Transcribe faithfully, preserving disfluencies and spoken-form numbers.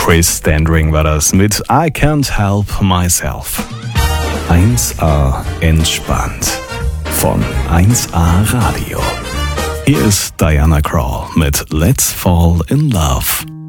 Chris Standring war das mit I Can't Help Myself. eins A entspannt von eins A Radio. Hier ist Diana Krall mit Let's Fall in Love.